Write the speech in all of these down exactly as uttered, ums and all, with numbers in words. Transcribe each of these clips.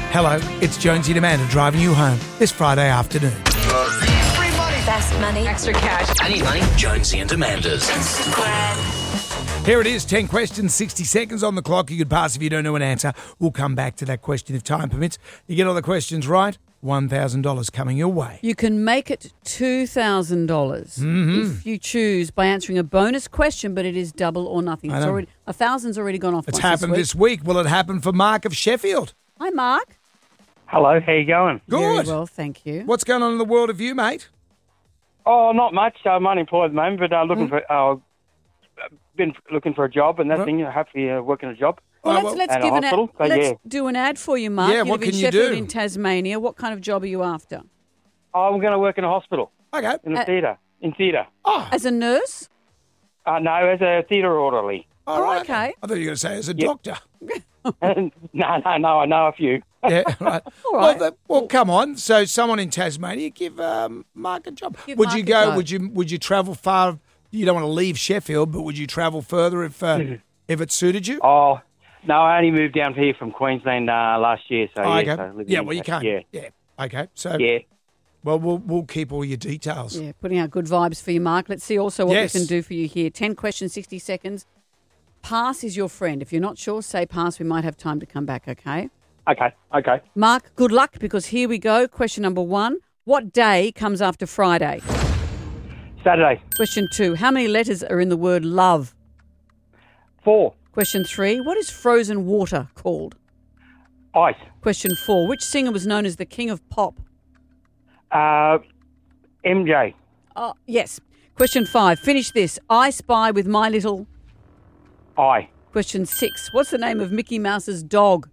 Hello, it's Jonesy and Amanda driving you home this Friday afternoon. Free money. Fast money. Extra cash. I need money. Jonesy and Amanda's. Here it is, ten questions, sixty seconds on the clock. You could pass if you don't know an answer. We'll come back to that question if time permits. You get all the questions right, one thousand dollars coming your way. You can make it two thousand dollars Mm-hmm. if you choose by answering a bonus question, but it is double or nothing. I It's know. already a thousand's already gone off. It's once happened this this week. Will it happen for Mark of Sheffield? Hi, Mark. Hello, how you going? Very Good. well, thank you. What's going on in the world of you, mate? Oh, not much. I'm unemployed at the moment, but uh, looking Hmm. for. Uh, been looking for a job and that Right. thing. Hopefully, uh, working a job. Well, Oh, let's well- let's At a give an ad, hospital, but let's yeah. do an ad for you, Mark. Yeah, you what live in can you Sheffield do? in Tasmania. What kind of job are you after? Oh, I'm going to work in a hospital Okay. in the Uh, theatre. In theatre. Oh, As a nurse? Uh, no, as a theatre orderly. all right. okay. I thought you were going to say as a Yep. doctor. no, no, no. I know a few. Yeah, right. All Well, right. the, well, come on. So, someone in Tasmania, give um, Mark a job. Give would Mark you a go? go. Would you? Would you travel far? You don't want to leave Sheffield, but would you travel further if uh, if it suited you? Oh, no, I only moved down here from Queensland uh, last year. So Oh, yeah, okay. so living Yeah, in- well, you can't. Yeah, Yeah. Okay. So, yeah. well, we'll we'll keep all your details. Yeah, putting out good vibes for you, Mark. Let's see also what Yes. we can do for you here. ten questions, sixty seconds. Pass is your friend. If you're not sure, say pass. We might have time to come back, okay? Okay, okay. Mark, good luck because here we go. Question number one. What day comes after Friday? Saturday, Question two. How many letters are in the word love? four. Question three. What is frozen water called? Ice. Question four. Which singer was known as the king of pop? Uh, M J. Oh, yes. Question five. Finish this. I spy with my little... I. Question six. What's the name of Mickey Mouse's dog?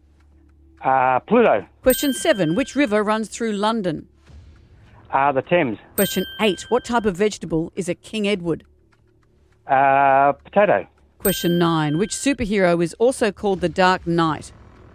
Uh, Pluto. Question seven. Which river runs through London? Uh, the Thames. Question eight. What type of vegetable is a King Edward? Uh, potato. Question nine. Which superhero is also called the Dark Knight?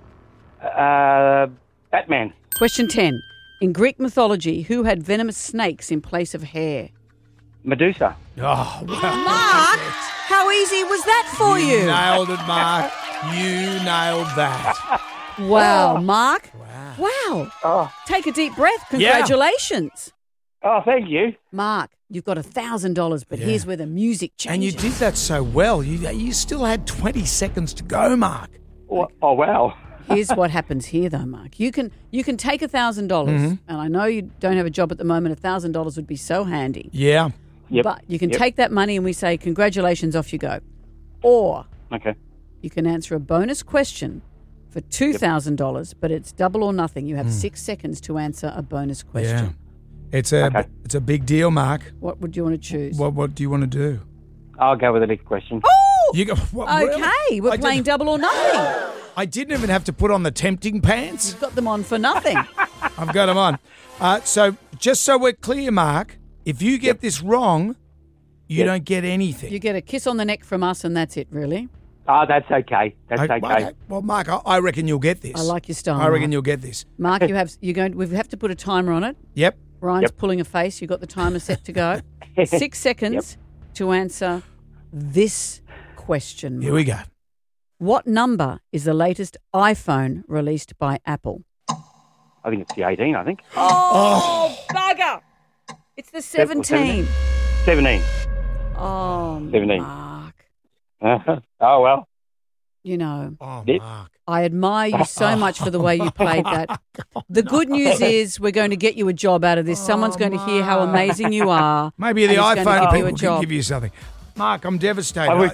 Uh, Batman. Question ten. In Greek mythology, who had venomous snakes in place of hair? Medusa. Oh, well, Mark, how easy was that for you? nailed it, Mark. You nailed that. Wow, Mark. Wow. Wow. Oh, Take a deep breath. Congratulations. oh, thank you. Mark, you've got one thousand dollars, but Yeah. here's where the music changes. And you did that so well. You you still had twenty seconds to go, Mark. Oh, oh wow. Here's what happens here, though, Mark. You can you can take one thousand dollars, Mm-hmm. and I know you don't have a job at the moment. one thousand dollars would be so handy. Yeah. Yep. But you can Yep. take that money and we say, congratulations, off you go. Or Okay. you can answer a bonus question for two thousand dollars, but it's double or nothing. You have Hmm. six seconds to answer a bonus Yeah. question. It's a Okay. it's a big deal, Mark. What would you want to choose? What what do you want to do? I'll go with the next question. Oh! You go. What, Okay, really? we're I playing didn't- double or nothing. I didn't even have to put on the tempting pants. You've got them on for nothing. I've got them on. Uh, so just so we're clear, Mark, if you get this wrong, you Yep. don't get anything. You get a kiss on the neck from us and that's it, really. Oh, that's okay. That's I- okay. Well, Mark, I, I reckon you'll get this. I like your style. I reckon Mark. you'll get this. Mark, you have you're going. We have to put a timer on it. Yep. Ryan's Yep. pulling a face. You've got the timer set to go. Six seconds to answer this question. Here we go. What number is the latest iPhone released by Apple? I think it's the eighteen, I think. Oh, bugger! It's the Seven- seventeen. seventeen. Oh, Seventeen. Mark. oh, well. You know, Oh, Yep. Mark. I admire you so much for the way you played that. The good news is we're going to get you a job out of this. Someone's going to hear how amazing you are. Maybe the and it's going to iPhone give you a people can job. give you something. Mark, I'm devastated. I would-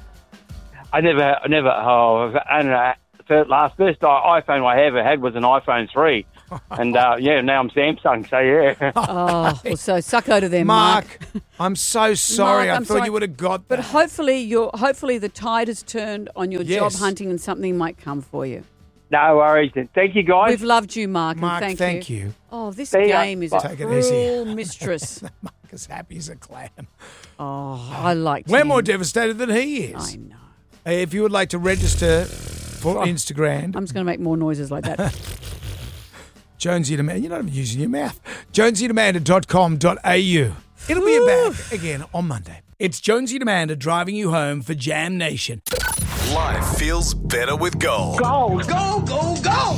I never, I never, oh, and uh, the last first i- iPhone I ever had was an iPhone three. And, uh, yeah, now I'm Samsung, so yeah. Oh, well, so sucko to them, Mark, Mark. I'm so sorry. Mark, I I'm thought sorry. you would have got But that. hopefully, you're, hopefully the tide has turned on your job Yes. hunting and something might come for you. No worries. Thank you, guys. We've loved you, Mark, Mark, and thank, thank you. you. Oh, this See ya. game is Bye. a Take it easy. cruel mistress. Mark is happy as a clam. Oh, I like We're him. more devastated than he is. I know. If you would like to register for Instagram, I'm just going to make more noises like that. Jonesy and Amanda, you're not even using your mouth. jonesy and amanda dot com dot a u. It'll be back again on Monday. It's Jonesy and Amanda driving you home for Jam Nation. Life feels better with gold. Go, go, go, go.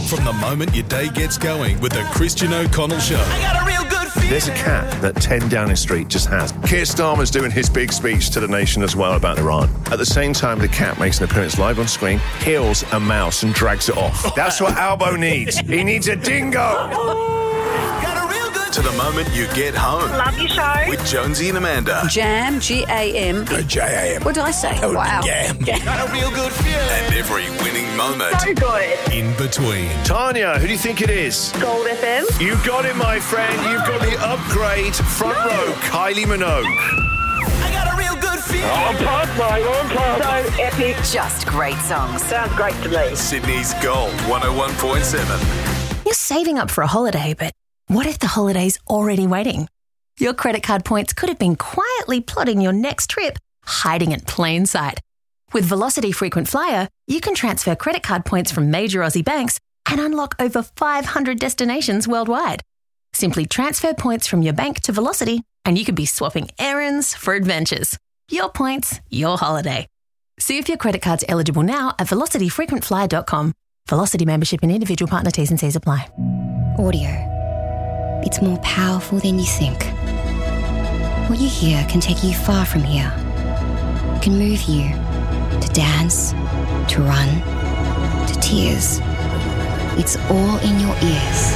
From the moment your day gets going with the Christian O'Connell Show. I got a real good feeling. There's a cat that ten Downing Street just has. Keir Starmer's doing his big speech to the nation as well about Iran. At the same time, the cat makes an appearance live on screen, kills a mouse and drags it off. That's what Albo needs. He needs a dingo. To the moment you get home. Love your show. With Jonesy and Amanda. Jam, G A M. Go J A M. What did I say? Oh, wow. Jam. Got a real good feeling. And every winning moment So good. in between. Tanya, who do you think it is? Gold F M. You got it, my friend. You've got the upgrade front row, Kylie Minogue. I got a real good feeling. I'm pumped, mate. I'm pumped. So epic. Just great songs. Sounds great to me. Sydney's Gold one oh one point seven. You're saving up for a holiday, but what if the holiday's already waiting? Your credit card points could have been quietly plotting your next trip, hiding in plain sight. With Velocity Frequent Flyer, you can transfer credit card points from major Aussie banks and unlock over five hundred destinations worldwide. Simply transfer points from your bank to Velocity and you could be swapping errands for adventures. Your points, your holiday. See if your credit card's eligible now at velocity frequent flyer dot com. Velocity membership and individual partner T's and C's apply. Audio. It's more powerful than you think. What you hear can take you far from here. It can move you to dance, to run, to tears. It's all in your ears.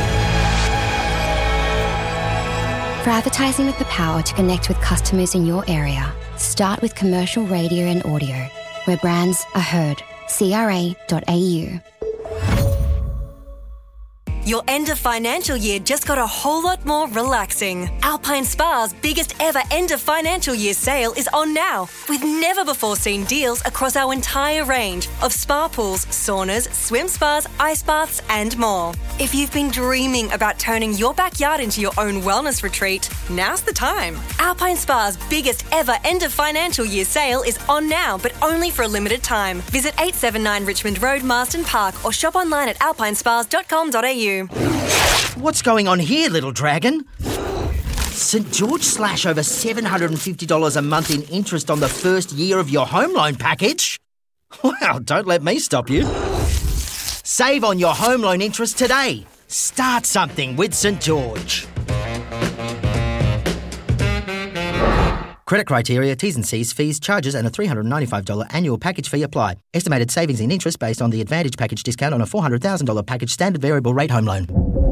For advertising with the power to connect with customers in your area, start with commercial radio and audio, where brands are heard. C R A dot A U. Your end of financial year just got a whole lot more relaxing. Alpine Spa's biggest ever end of financial year sale is on now, with never before seen deals across our entire range of spa pools, saunas, swim spas, ice baths, and more. If you've been dreaming about turning your backyard into your own wellness retreat, now's the time. Alpine Spa's biggest ever end of financial year sale is on now, but only for a limited time. Visit eight seventy-nine Richmond Road, Marsden Park, or shop online at alpine spas dot com dot a u. What's going on here, little dragon? St George slash over seven hundred fifty dollars a month in interest on the first year of your home loan package? Wow, don't let me stop you. Save on your home loan interest today. Start something with St George. Credit criteria, T's and C's, fees, charges and a three hundred ninety-five dollars annual package fee apply. Estimated savings in interest based on the Advantage package discount on a four hundred thousand dollars package standard variable rate home loan.